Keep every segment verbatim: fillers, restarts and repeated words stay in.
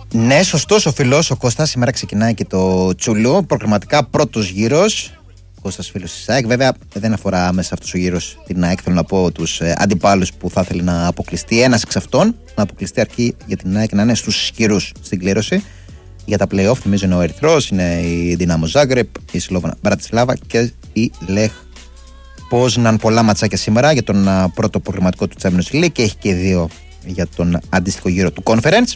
Ναι, σωστός ο φίλος, ο Κώστας. Σήμερα ξεκινάει και το Τσουλού. Προκριματικά πρώτος γύρος. Κώστας φίλος της ΑΕΚ. Βέβαια δεν αφορά μέσα αυτός ο γύρος την ΑΕΚ. Θέλω να πω τους ε, αντιπάλους που θα ήθελε να αποκλειστεί. Ένας εξ αυτών να αποκλειστεί, αρκεί για την ΑΕΚ να είναι στους ισχυρούς στην κλήρωση. Για τα play-off θυμίζω είναι ο Ερυθρός, είναι η Δυνάμο Ζάγκρεπ, η Σλόβανα Μπρατισλάβα και η Λεχ Πόζναν. Πολλά ματσάκια σήμερα για τον uh, πρώτο προγραμματικό του Champions League και έχει και δύο για τον αντίστοιχο γύρο του Conference.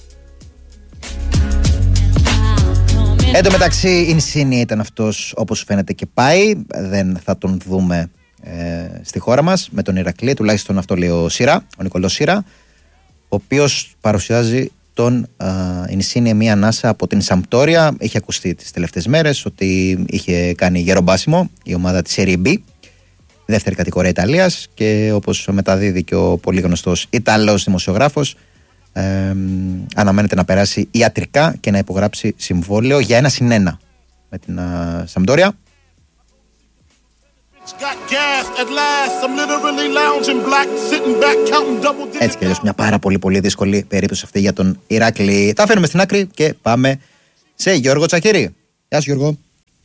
Εν τω μεταξύ η Insigne ήταν αυτός, όπως φαίνεται και πάει. Δεν θα τον δούμε ε, στη χώρα μας με τον Ηρακλή, τουλάχιστον αυτό λέει ο Σύρα, ο Νικολός Σύρα, ο οποίος παρουσιάζει τον Insigne μία ανάσα από την Σαμπτόρια. Είχε ακουστεί τις τελευταίες μέρες ότι είχε κάνει γερομπάσιμο η ομάδα της Serie B, δεύτερη κατηγορία Ιταλίας, και όπως μεταδίδει και ο πολύ γνωστός Ιταλός δημοσιογράφος, ε, αναμένεται να περάσει ιατρικά και να υπογράψει συμβόλαιο για ένα συν ένα με την uh, Σαμπτόρια. Έτσι κι αλλιώς μια πάρα πολύ πολύ δύσκολη περίπτωση αυτή για τον Ηράκλη. Τα αφήνουμε στην άκρη και πάμε σε Γιώργο Τσακίρη. Γεια σου Γιώργο.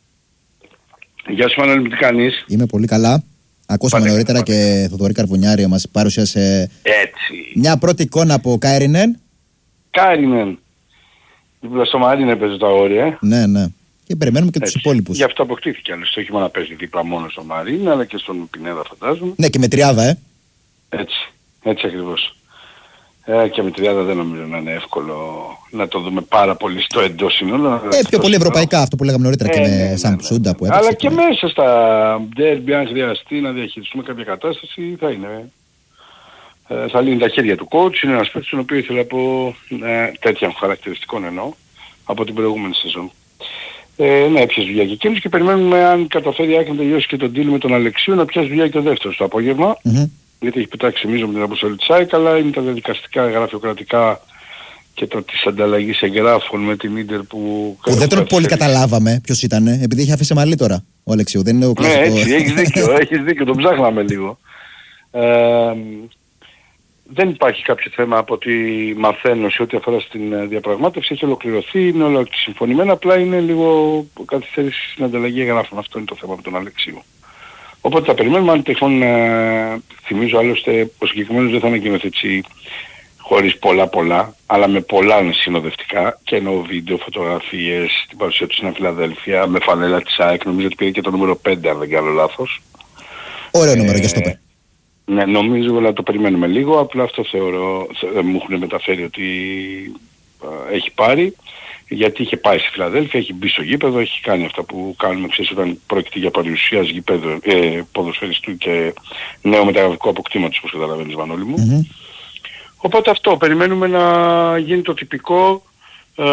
Γεια σου Μανώλη, τι κάνεις? Είμαι πολύ καλά. Ακούσαμε νωρίτερα και Θοδωρή Καρβουνιάριο μας παρουσίασε έτσι μια πρώτη εικόνα από Κάιρινεν. Κάιρινεν. Δίπλα στο Μαρίνο έπαιζε τα όρια. Ναι, ναι. Και περιμένουμε και έτσι. Τους υπόλοιπους. Γι' αυτό αποκτήθηκε άλλωστε. Όχι μόνο να παίζει δίπλα μόνο στο Μαρίνο, αλλά και στον Πινέδα φαντάζομαι. Ναι, και με τριάδα, ε. Έτσι. Έτσι ακριβώς. Ε, και με τριάδα δεν νομίζω να είναι εύκολο να το δούμε πάρα πολύ στο εντός σύνολο. Ε, πιο πολύ ευρωπαϊκά, αυτό που λέγαμε νωρίτερα, ε, και με ναι, Σαμπσούντα ναι, που έπαιξε. Αλλά και, και μέσα στα ντέρμπι, αν χρειαστεί να διαχειριστούμε κάποια κατάσταση, θα είναι. Ε, θα λύνει τα χέρια του coach. Είναι ένας παίκτης τον οποίο ήθελε από ε, τέτοιων χαρακτηριστικών εννοώ από την προηγούμενη σεζόν. Ε, ναι, έπιασε δουλειά και εκείνος και περιμένουμε αν καταφέρει άκρη να τελειώσει και τον deal με τον Αλεξίου να πιάσει δουλειά και ο δεύτερος το απόγευμα. Mm-hmm. Γιατί έχει πετάξει νομίζω με την αποστολή της ΑΕΚ, αλλά είναι τα διαδικαστικά, γραφειοκρατικά και το της ανταλλαγής εγγράφων με την Ίντερ που... Που δεν τον πολύ καταλάβαμε ποιος ήταν, επειδή είχε αφήσει μαλλί τώρα ο Αλεξίου, δεν είναι ο κλασικό... Ναι, έτσι, έχεις δίκιο, έχεις δίκιο, τον ψάχναμε λίγο. Ε, δεν υπάρχει κάποιο θέμα από ό,τι μαθαίνω σε ό,τι αφορά στην διαπραγμάτευση, έχει ολοκληρωθεί, είναι όλο συμφωνημένα, απλά είναι λίγο καθυστέρηση στην ανταλλαγή εγγράφων, αυτό είναι το θέμα με τον Αλεξίου. Οπότε θα περιμένουμε, αν τυχόν, ε, θυμίζω άλλωστε, ο συγκεκριμένος δεν θα ανακοινωθεί έτσι χωρίς πολλά πολλά, αλλά με πολλά συνοδευτικά, και εννοώ βίντεο, φωτογραφίες, την παρουσία του στην Φιλαδέλφια, με φανέλα της ΑΕΚ, νομίζω ότι πήρε και το νούμερο πέντε αν δεν κάνω λάθος. Ωραίο ε, νούμερο για στόπερ. Ναι, νομίζω να το περιμένουμε λίγο, απλά αυτό θεωρώ, θε, μου έχουν μεταφέρει ότι ε, έχει πάρει. Γιατί είχε πάει στη Φιλαδέλφια, έχει μπει στο γήπεδο, έχει κάνει αυτά που κάνουμε, ξέρεις, όταν πρόκειται για παρουσίαση γήπεδο, ε, ποδοσφαιριστού και νέο μεταγραφικό αποκτήματος, όπως καταλαβαίνεις Μανώλη μου. Mm-hmm. Οπότε αυτό, περιμένουμε να γίνει το τυπικό ε,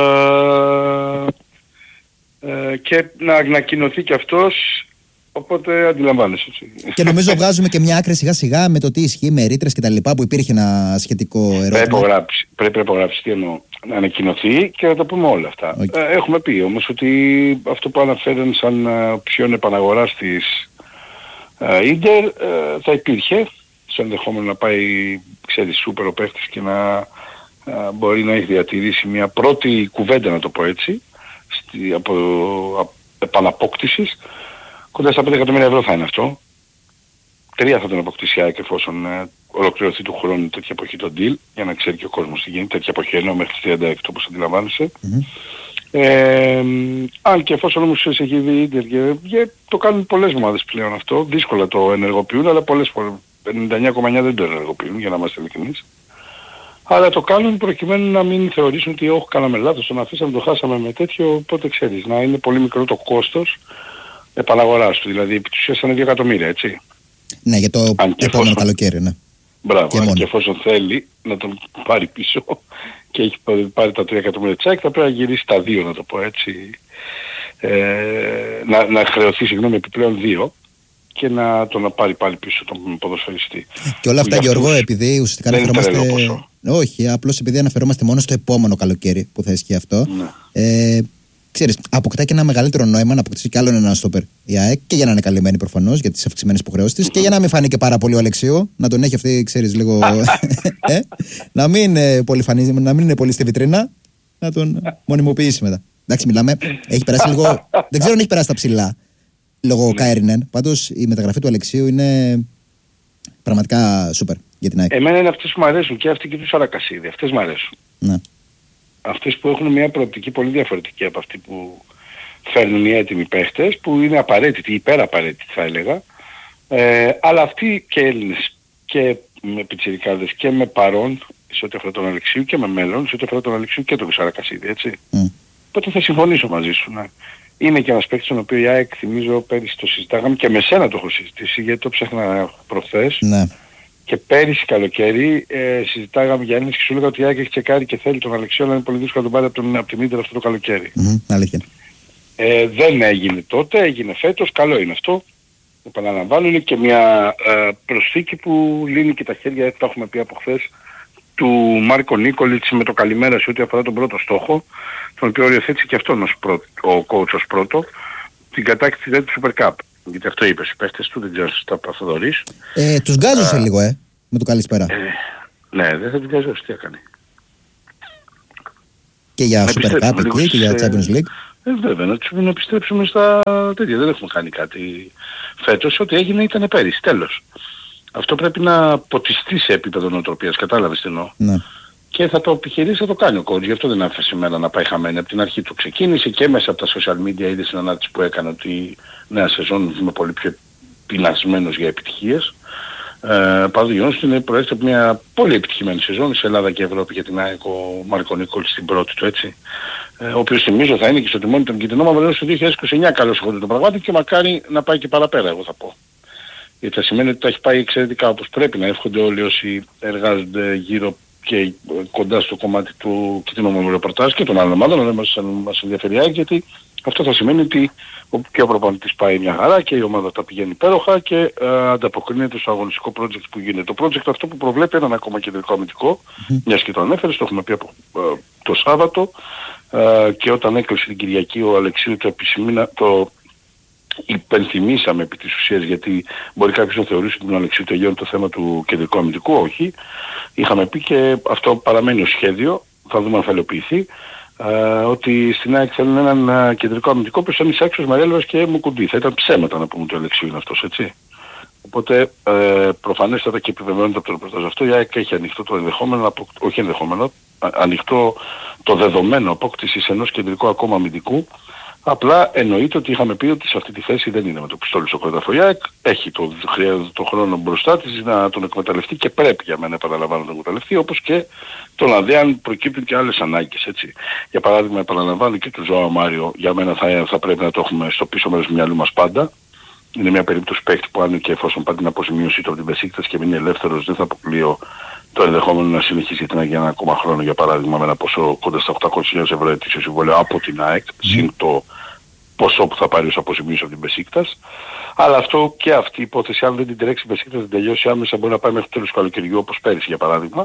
ε, και να ανακοινωθεί και αυτός, οπότε αντιλαμβάνεσαι έτσι. Και νομίζω βγάζουμε και μια άκρη σιγά σιγά με το τι ισχύει με ρήτρες και τα λοιπά, που υπήρχε ένα σχετικό ερώτημα. Πρέπει, γράψει, πρέπει να υπογράψει, τι εννοώ, να ανακοινωθεί και να τα πούμε όλα αυτά. Okay. Ε, έχουμε πει όμως ότι αυτό που αναφέρουν σαν uh, ποιον επαναγοράς της Ίντερ uh, uh, θα υπήρχε, στο ενδεχόμενο να πάει, ξέρεις, σούπερ ο παίχτης και να uh, μπορεί να έχει διατηρήσει μια πρώτη κουβέντα, να το πω έτσι, στη, από, από επαναπόκτησης. Κοντά στα πέντε εκατομμύρια ευρώ θα είναι αυτό. Τρία θα τον αποκτήσει η ΑΕΚ εφόσον ε, ολοκληρωθεί του χρόνου τέτοια εποχή το deal, για να ξέρει και ο κόσμος τι γίνεται. Τέτοια εποχή εννοώ μέχρι τις τριάντα έξι όπως αντιλαμβάνεσαι. Mm-hmm. Ε, αν και εφόσον όμως έχει δει η Ίντερ και, και το κάνουν πολλές ομάδες πλέον αυτό, δύσκολα το ενεργοποιούν, αλλά πολλές φορές, ενενήντα εννιά κόμμα εννιά δεν το ενεργοποιούν, για να είμαστε ειλικρινείς. Αλλά το κάνουν προκειμένου να μην θεωρήσουν ότι όχι, κάναμε λάθος, τον αφήσαμε, το χάσαμε με τέτοιο, οπότε ξέρεις, να είναι πολύ μικρό το κόστος επαναγοράς του, δηλαδή επί της ουσίας θα είναι δύο εκατομμύρια, έτσι. Ναι, για το επόμενο εφόσον... καλοκαίρι, ναι. Μπράβο, και, αν και εφόσον θέλει να τον πάρει πίσω και έχει πάρει τα τρία εκατομμύρια τσάκ, θα πρέπει να γυρίσει τα δύο, να το πω έτσι, ε, να, να χρεωθεί, συγγνώμη, επιπλέον δύο και να τον να πάρει πάλι πίσω τον ποδοσφαιριστή. Και όλα αυτά, Γιώργο, επειδή ουσιαστικά αναφερόμαστε... Όχι, απλώς επειδή αναφερόμαστε μόνο στο επόμενο καλοκαίρι που θα ισχύει αυτό. Ναι. Ε, Ξέρεις, αποκτά και ένα μεγαλύτερο νόημα να αποκτήσει κι άλλον έναν στόπερ η ΑΕΚ, και για να είναι καλυμμένη προφανώς για τις αυξημένες υποχρεώσεις της, mm-hmm. και για να μην φανεί και πάρα πολύ ο Αλεξίου, να τον έχει αυτή, ξέρεις, λίγο. ε, να, μην είναι πολύ φανή, να μην είναι πολύ στη βιτρίνα. να τον μονιμοποιήσει μετά. Εντάξει, μιλάμε. Έχει περάσει λίγο. Δεν ξέρω αν έχει περάσει τα ψηλά λόγω Κάιρινεν. Πάντως η μεταγραφή του Αλεξίου είναι πραγματικά σούπερ για την ΑΕΚ. Εμένα είναι αυτές που μου αρέσουν και αυτοί και του Σαρακασίδη. Αυτές μου αρέσουν. Ναι. Αυτές που έχουν μια προοπτική πολύ διαφορετική από αυτή που φέρνουν οι έτοιμοι παίχτες, που είναι απαραίτητοι, υπεραπαραίτητοι θα έλεγα. Ε, αλλά αυτοί και Έλληνες και με πιτσιρικάδες και με παρόν σε ό,τι αφορά τον Αλεξίου και με μέλλον σε ό,τι αφορά τον Αλεξίου και τον Σαρακασίδη, έτσι. Mm. Οπότε θα συμφωνήσω μαζί σου. Ναι. Είναι και ένας παίκτης τον οποίο η ΑΕΚ, θυμίζω, πέρυσι το συζητάγαμε και με σένα το έχω συζητήσει γιατί το ψάχνα προχθές. Ναι. Και πέρυσι καλοκαίρι ε, συζητάγαμε για Έλληνες και σου έλεγα ότι η ΑΕΚ έχει τσεκάρει και θέλει τον Αλεξίου, αλλά είναι πολύ δύσκολο να τον πάρει από, από την Ίντερ αυτό το καλοκαίρι. Mm, αλήθεια. Ε, δεν έγινε τότε, έγινε φέτος, καλό είναι αυτό. Επαναλαμβάνω, είναι και μια ε, προσθήκη που λύνει και τα χέρια, το έχουμε πει από χθες, του Μάρκο Νίκολιτς με το καλημέρα σε ό,τι αφορά τον πρώτο στόχο, τον οποίο οριοθέτησε και αυτόν ως πρώτο, ο coach ως πρώτο, την κατάκτηση δηλαδή του Super Cup. Γιατί αυτό είπες, οι παίχτες του, δεν ξέρω αν τα παθοδορείς. Ε, τους γκάζωσε λίγο, ε, με το καλησπέρα. Ε, ναι, δεν θα τους γκάζωσε, τι έκανε. Και για Super Cup εκεί και για Champions League. Ε, βέβαια, να, να επιστρέψουμε στα τέτοια. Δεν έχουμε κάνει κάτι φέτος. Ό,τι έγινε ήταν πέρυσι, τέλος. Αυτό πρέπει να ποτιστεί σε επίπεδο νοοτροπίας, κατάλαβες τι εννοώ. Ναι. Και θα το επιχειρήσει, θα το κάνει ο coach. Γι' αυτό δεν άφησε μένα να πάει χαμένη. Από την αρχή του ξεκίνησε και μέσα από τα social media είδε στην ανάρτηση που έκανε ότι νέα σεζόν είμαι πολύ πιο πεινασμένος για επιτυχίες. Ε, παρά το γεγονός ότι είναι προέρχεται από μια πολύ επιτυχημένη σεζόν σε Ελλάδα και Ευρώπη για την ΑΕΚ ο Μάρκο Νίκολης στην πρώτη του, έτσι. Ε, ο οποίος θυμίζω θα είναι και στο τιμόνι των κυτρινών μαυρών στο δύο χιλιάδες είκοσι εννιά καλός χωρίς το πραγμάτι και μακάρι να πάει και παραπέρα, εγώ θα πω. Γιατί θα σημαίνει ότι τα έχει πάει εξαιρετικά όπως πρέπει να εύχονται όλοι όσοι εργάζονται γύρω και κοντά στο κομμάτι του κυτρινού ρεπορτάζ και των άλλων ομάδων, αλλά μας, μας ενδιαφέρει, γιατί αυτό θα σημαίνει ότι και ο προπονητής πάει μια χαρά και η ομάδα τα πηγαίνει υπέροχα και ε, ανταποκρίνεται στο αγωνιστικό project που γίνεται. Το project αυτό που προβλέπει έναν ακόμα κεντρικό αμυντικό, mm-hmm. μιας και το ανέφερες, το έχουμε πει από ε, το Σάββατο ε, και όταν έκλεισε την Κυριακή ο Αλεξίου το επισημήνα, το υπενθυμίσαμε επί της ουσίας, γιατί μπορεί κάποιος να θεωρήσει ότι τον Αλεξίου τελειώνει το θέμα του κεντρικού αμυντικού, όχι. Είχαμε πει και αυτό παραμένει ως σχέδιο, θα δούμε αν θα υλοποιηθεί. Uh, ότι στην ΑΕΚ θέλουν έναν uh, κεντρικό αμυντικό που σαν εισάξιος Μαρέλβας και Μουκουντή. Θα ήταν ψέματα να πούμε το Αλεξίου είναι αυτός, έτσι. Οπότε uh, προφανέστατα και επιβεβαιώνεται από το ρεπορτάζ αυτό, η ΑΕΚ έχει ανοιχτό το ενδεχόμενο, απο... όχι ενδεχόμενο, α, ανοιχτό το δεδομένο απόκτησης ενός κεντρικού ακόμα αμυντικού. Απλά εννοείται ότι είχαμε πει ότι σε αυτή τη θέση δεν είναι με το πιστόλι στο κρόταφο. Η ΑΕΚ έχει το, το χρόνο μπροστά της να τον εκμεταλλευτεί και πρέπει για μένα επαναλαμβάνω να τον εκμεταλλευτεί, όπως και τον ΑΔΕ αν προκύπτουν και άλλες ανάγκες, έτσι. Για παράδειγμα επαναλαμβάνω και του Ζωάο Μάριο, για μένα θα, θα πρέπει να το έχουμε στο πίσω μέρος του μυαλού μας πάντα. Είναι μια περίπτωση παίκτη που αν και εφόσον πάρει την αποζημίωσή του από την Μπεσίκτας και μείνει ελεύθερος, δεν θα αποκλείω το ενδεχόμενο να συνεχίσει για ένα ακόμα χρόνο, για παράδειγμα με ένα ποσό κοντά στα οκτακόσιες χιλιάδες ευρώ ετήσιο συμβόλαιο από την ΑΕΚ, mm. συν το ποσό που θα πάρει ως αποζημίωση από την Μπεσίκτας. Αλλά αυτό και αυτή η υπόθεση, αν δεν την τρέξει η Μπεσίκτας, δεν τελειώσει άμεσα, μπορεί να πάει μέχρι το τέλος του καλοκαιριού, όπως πέρυσι για παράδειγμα.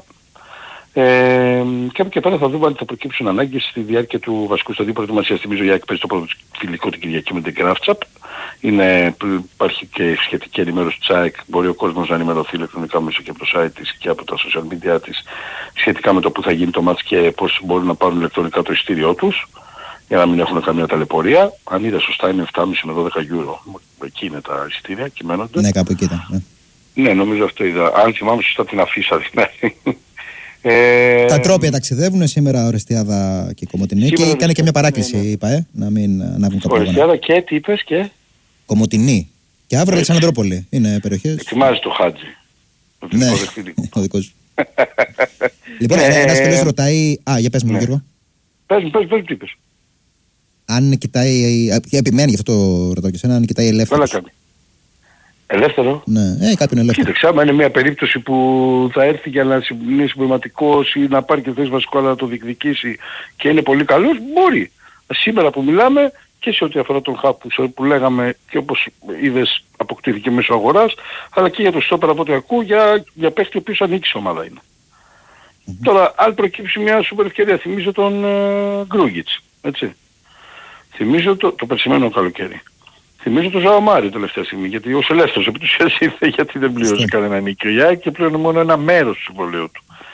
Ε, και από και πέρα θα δούμε αν θα προκύψουν ανάγκες στη διάρκεια του βασικού σταδίου προετοιμασίας. Θυμίζω η ΑΕΚ παίζει το πρώτο φιλικό την Κυριακή με την Κράφτσαπ. Είναι, υπάρχει και σχετική ενημέρωση της ΑΕΚ. Μπορεί ο κόσμος να ενημερωθεί ηλεκτρονικά μέσω και από το site της και από τα social media της σχετικά με το που θα γίνει το μάτς και πώς μπορούν να πάρουν ηλεκτρονικά το εισιτήριό τους, για να μην έχουν καμία ταλαιπωρία. Αν είδα σωστά είναι επτά και μισό με δώδεκα ευρώ. Εκεί είναι τα εισιτήρια, κυμαίνονται. Ναι, κάπου εκεί ήταν. Ναι, ναι νομίζω αυτό είδα. Αν θυμάμαι σωστά την αφίσα δηλαδή. Ε... Τα τρόπια ταξιδεύουν σήμερα Ορεστιάδα και Κομοτηνή και έκανε και μια παράκληση, ναι, ναι. είπα, ε, να μην ανάβουν κάποια Ορεστιάδα και τι είπες και... Κομοτηνή και αύριο Αλεξανδρόπολη. Είναι περιοχές. Ετοιμάζει το Χάτζι. Ναι, ο δικός σου. Λοιπόν, ένας φίλος ρωτάει... Α, για πες μου, Γιώργο. Πες μου, πες μου, τι είπες. Αν κοιτάει... Επιμένει γι' αυτό το ρωτάω και εσένα, αν κοιτάει ελεύθερος. Ελεύθερο. Ναι, ε, κάποιον ελεύθερο. Κοίταξε, άμα είναι μια περίπτωση που θα έρθει για να είναι συμπληρωματικός ή να πάρει και θέση βασικό αλλά να το διεκδικήσει και είναι πολύ καλός, μπορεί. Σήμερα που μιλάμε και σε ό,τι αφορά τον Χάπ που, που λέγαμε και όπως είδες αποκτήθηκε μέσω αγοράς, αλλά και για το στόπερ από ό,τι ακούω για, για παίχτη ο οποίος ανήκει ομάδα είναι. Mm-hmm. Τώρα, αν προκύψει μια σούπερ ευκαιρία, θυμίζω τον ε, Γκρούγιτς, έτσι. Θυμίζω το, το περσιμένο καλοκαίρι. Θυμίζω τον Ζωάο Μάριο τελευταία στιγμή, γιατί ως ελεύθερος επί του ουσίας ήρθε γιατί δεν πλήρωσε κανένα νίκιο για και πλέον μόνο ένα μέρος του συμβολέου του.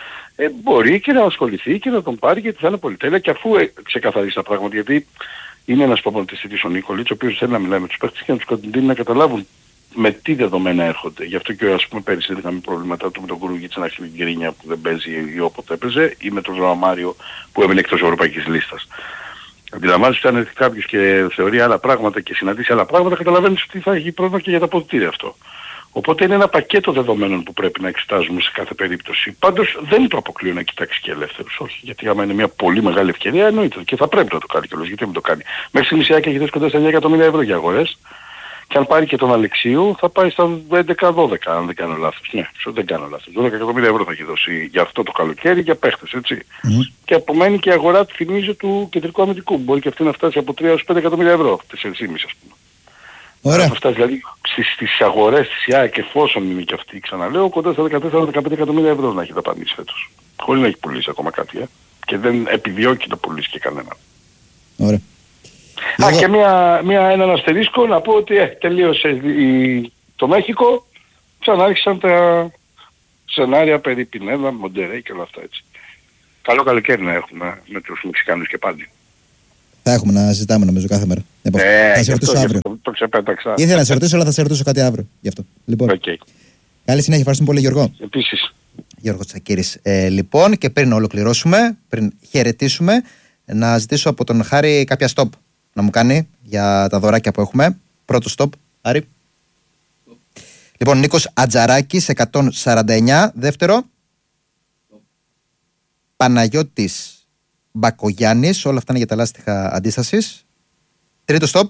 ε, μπορεί και να ασχοληθεί και να τον πάρει γιατί θα είναι πολυτέλεια και αφού ε, ξεκαθαρίσει τα πράγματα, γιατί είναι ένας προπονητής ο Νίκολιτς, ο οποίος θέλει να μιλάει με τους παίκτες και να τους κοντινεί να καταλάβουν με τι δεδομένα έρχονται. Γι' αυτό και ας πούμε πέρυσι είχαμε προβλήματα του με τον Κουρούγιτς να έχει την Γκρίνια που δεν παίζει ή όποτε έπαιζε ή με τον Ρωαμάριο που έμεινε εκτός ευρωπαϊκής λίστας. Αντιλαμβάνεσαι ότι αν έρθει κάποιος και θεωρεί άλλα πράγματα και συναντήσει άλλα πράγματα, καταλαβαίνεις ότι θα έχει πρόβλημα και για τα αποδυτήρια αυτό. Οπότε είναι ένα πακέτο δεδομένων που πρέπει να εξετάζουμε σε κάθε περίπτωση. Πάντως δεν το αποκλείω να κοιτάξει και ελεύθερους. Όχι, γιατί άμα είναι μια πολύ μεγάλη ευκαιρία εννοείται και θα πρέπει να το κάνει κιόλας. Γιατί δεν το κάνει. Μέχρι στιγμής η Άκη έχει δώσει κοντά στα εννιά εκατομμύρια ευρώ για αγορές. Και αν πάρει και τον Αλεξίου θα πάει στα έντεκα δώδεκα αν δεν κάνω λάθος. Ναι, δεν κάνω λάθος. δώδεκα εκατομμύρια ευρώ θα έχει δώσει για αυτό το καλοκαίρι για παίχτες, έτσι. Mm. Και απομένει και η αγορά του θυμίζω του κεντρικού αμυντικού. Μπορεί και αυτή να φτάσει από τρία έως πέντε εκατομμύρια ευρώ. τέσσερα κόμμα πέντε ας πούμε. Ωραία. Θα φτάσει δηλαδή στις, στις αγορές της ΙΑ και εφόσον είναι και αυτή, ξαναλέω, κοντά στα δεκατέσσερα με δεκαπέντε εκατομμύρια ευρώ να έχει δαπανίσει φέτος. Χωρίς να έχει πουλήσει ακόμα κάτι, ε. Και δεν επιδιώκει να πουλήσει και κανέναν. Ωραία. Α, και μια, μια, έναν αστερίσκο να πω ότι ε, τελείωσε η, το Μέχικο, ξανά άρχισαν τα σενάρια περί Πινέδα, Μοντερέι και όλα αυτά έτσι. Καλό καλοκαίρι να έχουμε με τους Μεξικάνους και πάλι. Θα έχουμε να συζητάμε νομίζω κάθε μέρα. Ε, θα σε ρωτήσω αύριο. Το, το ξεπέταξα. Ήθελα να σε ρωτήσω, αλλά θα σε ρωτήσω κάτι αύριο γι' αυτό. Λοιπόν, okay. Καλή συνέχεια, ευχαριστούμε πολύ Γιώργο. Επίσης. Γιώργος Τσακίρης. Ε, λοιπόν, και πριν ολοκληρώσουμε, πριν χαιρετήσουμε, να ζητήσω από τον Χάρη κάποια stop να μου κάνει για τα δωράκια που έχουμε. Πρώτο stop, Χάρη. Stop. Λοιπόν, Νίκος Ατζαράκης, εκατόν σαράντα εννιά. Δεύτερο. Stop. Παναγιώτης Μπακογιάννης, όλα αυτά είναι για τα λάστιχα αντίστασης. Τρίτο stop.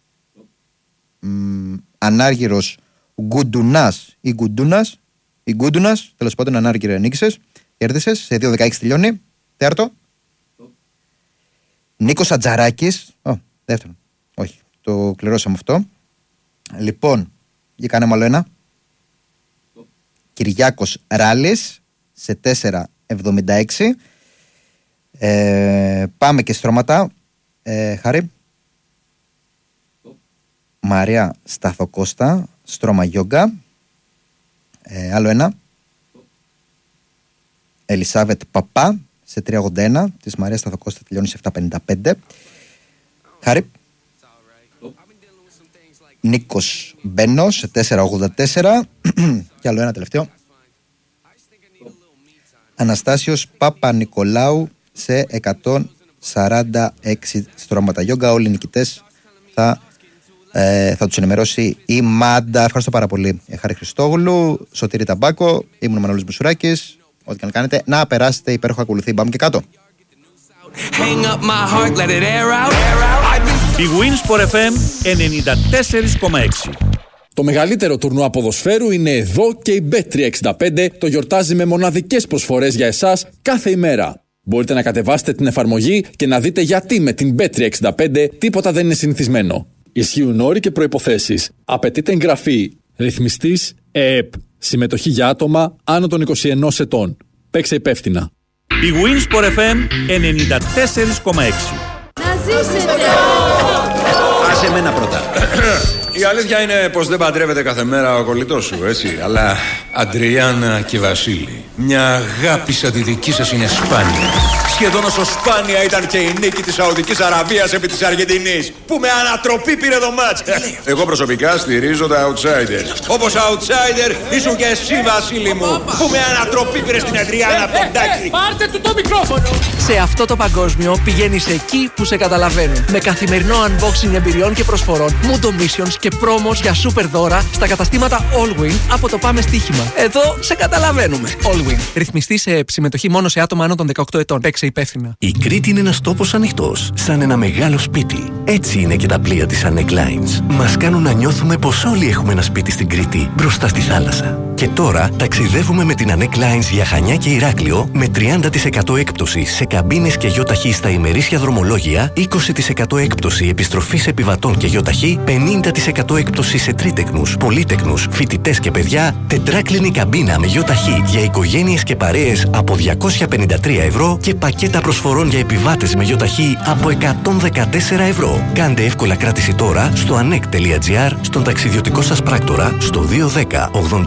Μ, Ανάργυρος Γκουντουνάς ή Γκουντούνας ή Γκουντουνάς, τέλος πάντων Ανάργυρε νίκησες, κέρδισες, σε δύο δεκαέξι τελειώνει. Τέταρτο. Νίκος Ατζαράκης, oh, δεύτερο, όχι, το κληρώσαμε αυτό. Λοιπόν, για κάναμε άλλο ένα. Κυριάκος Ράλης, σε τέσσερα εβδομήντα έξι. Ε, πάμε και στρώματα. ε, Χάρη. Μαρία Σταθοκώστα, στρώμα γιόγκα. ε, Άλλο ένα. Ελισάβετ Παπά, σε τρία ογδόντα ένα. Της Μαρία Σταθοκώστα τελειώνει σε επτά πενήντα πέντε. Χάρη. Νίκος Μπένος, σε τέσσερα ογδόντα τέσσερα. Και άλλο ένα τελευταίο. Αναστάσιος Παπα-Νικολάου, σε εκατόν σαράντα έξι στρώματα γιόγκα. Όλοι οι νικητές θα, ε, θα τους ενημερώσει η Μάντα. Ευχαριστώ πάρα πολύ, Χάρη Χριστόγλου, Σωτήρη Ταμπάκο. Ήμουν ο Μανώλης Μουσουράκης. Ό,τι και αν κάνετε, να περάσετε υπέροχα, ακολουθεί. Πάμε και κάτω. Η Winsport εφ εμ ενενήντα τέσσερα κόμμα έξι. Το μεγαλύτερο τουρνουά ποδοσφαίρου είναι εδώ και η μπετ τριακόσια εξήντα πέντε το γιορτάζει με μοναδικές προσφορές για εσάς κάθε ημέρα. Μπορείτε να κατεβάσετε την εφαρμογή και να δείτε γιατί με την μπετ τριακόσια εξήντα πέντε τίποτα δεν είναι συνηθισμένο. Ισχύουν όροι και προϋποθέσεις. Απαιτείται εγγραφή. Ρυθμιστής ΕΕΠ. Συμμετοχή για άτομα άνω των είκοσι ένα ετών. Παίξε υπεύθυνα. Η Winsport εφ εμ ενενήντα τέσσερα κόμμα έξι. Να ζήσετε! Άσε εμένα πρώτα. Η αλήθεια είναι πως δεν παντρεύεται κάθε μέρα ο κολλητός σου, έτσι. Αλλά Αντριάννα και Βασίλη, μια αγάπη σαν τη δική σας είναι σπάνια. Σχεδόν όσο σπάνια ήταν και η νίκη της Σαουδικής Αραβίας επί της Αργεντινής, που με ανατροπή πήρε το μάτς. Εγώ προσωπικά στηρίζω τα outsiders. Όπως outsider ήσουν και εσύ, Βασίλη μου, που με ανατροπή πήρε στην Αντριάννα Ποντάκη. Πάρτε του το μικρόφωνο! Σε αυτό το παγκόσμιο πηγαίνεις εκεί που σε καταλαβαίνουν. Με καθημερινό unboxing εμπειριών και προσφορών, Mundo Missions και πρόμος για super δώρα στα καταστήματα Allwin από το Πάμε Στοίχημα. Εδώ σε καταλαβαίνουμε. Allwin. Ρυθμιστή σε συμμετοχή μόνο σε άτομα άνω των δεκαοκτώ ετών. Παίξε υπεύθυνα. Η Κρήτη είναι ένας τόπος ανοιχτός, σαν ένα μεγάλο σπίτι. Έτσι είναι και τα πλοία της Anek Lines. Μας κάνουν να νιώθουμε πως όλοι έχουμε ένα σπίτι στην Κρήτη, μπροστά στη θάλασσα. Και τώρα ταξιδεύουμε με την Anek Lines για Χανιά και Ηράκλειο με τριάντα τοις εκατό έκπτωση σε καμπίνες και γιοταχή στα ημερήσια δρομολόγια, είκοσι τοις εκατό έκπτωση επιστροφής επιβατών και γιοταχή, πενήντα τοις εκατό έκπτωση σε τρίτεκνους, πολύτεκνους, φοιτητές και παιδιά, τετράκλινη καμπίνα με γιοταχή για οικογένειες και παρέες από διακόσια πενήντα τρία ευρώ και πακέτα προσφορών για επιβάτες με γιοταχή από εκατόν δεκατέσσερα ευρώ. Κάντε εύκολα κράτηση τώρα στο anek τελεία gr, στον ταξιδιωτικό σας πράκτορα, στο δύο ένα μηδέν ογδόντα εννέα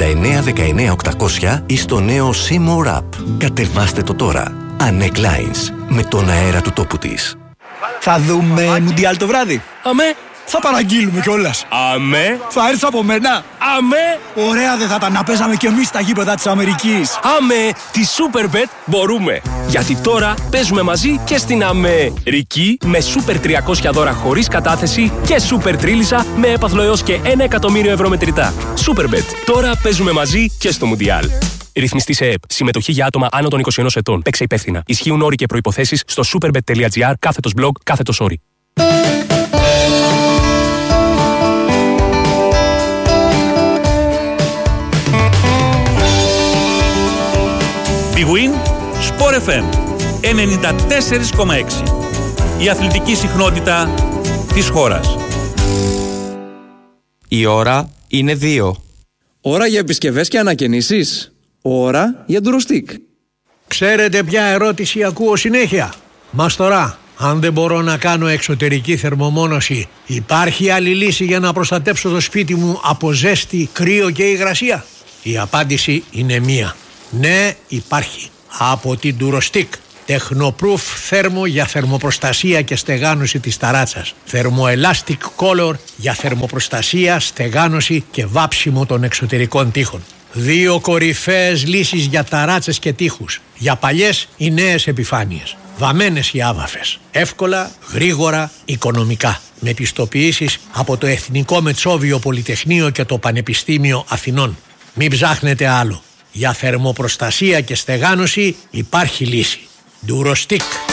δεκαεννιά οκτακόσια ή στο νέο C-More App. Κατεβάστε το τώρα. Anec Lines, με τον αέρα του τόπου της. Θα δούμε Μουντιάλ το βράδυ. Αμέ. Θα παραγγείλουμε κιόλας. Αμέ. Θα έρθεις από μένα. Αμέ. Ωραία δεν θα τα να παίζαμε κι εμείς στα γήπεδα της Αμερικής. Αμέ. Τη Superbet μπορούμε. Γιατί τώρα παίζουμε μαζί και στην Αμερική με Super τριακόσια δώρα χωρίς κατάθεση και Super Τρίλισσα με έπαθλο έως και ένα εκατομμύριο ευρώ μετρητά. Superbet. Τώρα παίζουμε μαζί και στο Μουντιάλ. Ρυθμιστή σε ΕΕΠ. Συμμετοχή για άτομα άνω των είκοσι ένα ετών. Παίξε υπεύθυνα. Ισχύουν όροι και προϋποθέσεις στο superbet.gr κάθετος blog κάθετος όροι. Big Win, Sport εφ εμ ενενήντα τέσσερα κόμμα έξι. Η αθλητική συχνότητα της χώρας. Η ώρα είναι δύο. Ώρα για επισκευές και ανακαινήσεις. Ώρα για ντουροστικ. Ξέρετε ποια ερώτηση ακούω συνέχεια? Μαστορά, αν δεν μπορώ να κάνω εξωτερική θερμομόνωση, υπάρχει άλλη λύση για να προστατέψω το σπίτι μου από ζέστη, κρύο και υγρασία? Η απάντηση είναι μία. Ναι, υπάρχει. Από την Durostick. Technoproof θέρμο για θερμοπροστασία και στεγάνωση της ταράτσας. Thermoelastic Color για θερμοπροστασία, στεγάνωση και βάψιμο των εξωτερικών τοίχων. Δύο κορυφαίες λύσεις για ταράτσες και τοίχους. Για παλιές ή νέες επιφάνειες. Βαμμένες ή άβαφες. Εύκολα, γρήγορα, οικονομικά. Με πιστοποιήσεις από το Εθνικό Μετσόβιο Πολυτεχνείο και το Πανεπιστήμιο Αθηνών. Μην ψάχνετε άλλο. Για θερμοπροστασία και στεγάνωση υπάρχει λύση. Durostick.